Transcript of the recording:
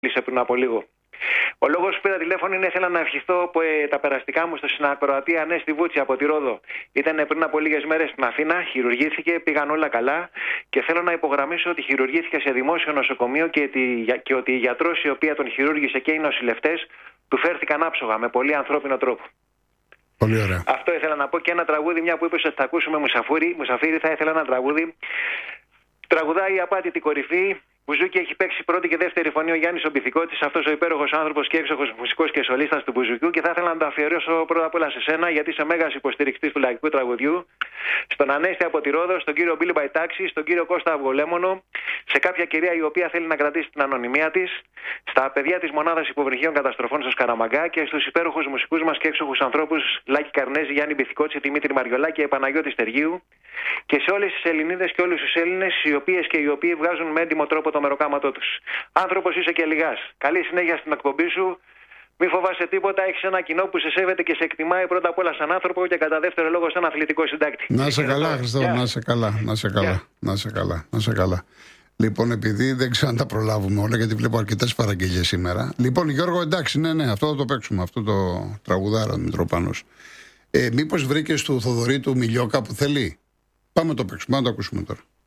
πριν από λίγο. Ο λόγος που πήρα τηλέφωνο είναι ήθελα να ευχηθώ τα περαστικά μου στο συνακροατή Ανέστη Βούτση από τη Ρόδο. Ήταν πριν από λίγες μέρες στην Αθήνα, χειρουργήθηκε, πήγαν όλα καλά και θέλω να υπογραμμίσω ότι χειρουργήθηκε σε δημόσιο νοσοκομείο και ότι η γιατρός η οποία τον χειρούργησε και οι νοσηλευτές του φέρθηκαν άψογα με πολύ ανθρώπινο τρόπο. Πολύ ωραία. Αυτό ήθελα να πω και ένα τραγούδι, μια που είπες ότι θα ακούσουμε Μουσαφίρι, θα ήθελα ένα τραγούδι. Τραγουδάει η Απάτητη Κορυφή. Μπουζούκι έχει παίξει πρώτη και δεύτερη φωνή ο Γιάννης ο Μπιθικότης, αυτός ο υπέροχος άνθρωπος και έξοχος μουσικός και σολίστας του Μπουζουκιού. Και θα ήθελα να το αφιερώσω πρώτα απ' όλα σε σένα, γιατί είσαι μέγας υποστηρικτής του λαϊκού τραγουδιού. Στον Ανέστη από τη Ρόδο, στον κύριο Μπίλι Μπαϊτάξη, στον κύριο Κώστα Αυγολέμονο, σε κάποια κυρία η οποία θέλει να κρατήσει την ανωνυμία της, στα παιδιά της Μονάδας Υποβρυχίων Καταστροφών στο Σκαραμαγκά και στους υπέροχους μουσικούς μας και έξοχους ανθρώπους Λάκη Καρνέζη, Γιάννη Μπιθικότση, Δημήτρη Μαριολάκη και Παναγιώτη Στεργίου. Και σε όλες τις Ελληνίδες και όλους τους Έλληνες, οι οποίες και οι οποίοι βγάζουν με έντιμο τρόπο το μεροκάματό τους. Άνθρωπος είσαι και λιγάς. Καλή συνέχεια στην εκπομπή σου. Μη φοβάσαι τίποτα. Έχεις ένα κοινό που σε σέβεται και σε εκτιμάει πρώτα απ' όλα σαν άνθρωπο και κατά δεύτερο λόγο σαν αθλητικό συντάκτη. Να είσαι καλά, Χριστό. Να είσαι καλά. Να είσαι καλά. Λοιπόν, επειδή δεν ξέρω αν τα προλάβουμε όλα, γιατί βλέπω αρκετές παραγγελίες σήμερα. Λοιπόν, Γιώργο, εντάξει, ναι, αυτό θα το παίξουμε. Αυτό το τραγουδάρα Μητροπάνος. Μήπως βρήκες του Θοδωρή του Μιλιόκα που θέλει? Πάμε το παίξουμε, να το ακούσουμε τώρα.